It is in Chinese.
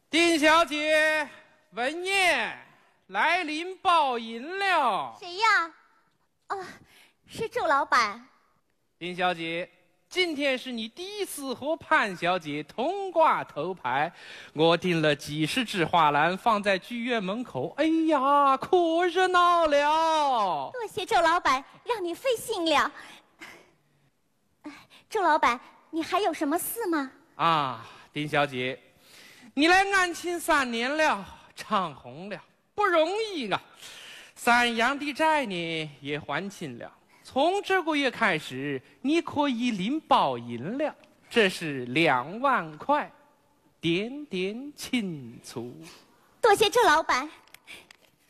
丁小姐，文燕来临报饮了。 谁呀？哦，是周老板。 丁小姐，今天是你第一次和潘小姐同挂头牌，我订了几十只花篮放在剧院门口，哎呀，可热闹了。 多谢周老板，让你费心了。周老板，你还有什么事吗？ 啊，丁小姐，你来安庆3年了，长红了，不容易啊。3阳的债呢也还清了。从这个月开始，你可以领报银了，这是2万块，点点庆祝。 多谢周老板，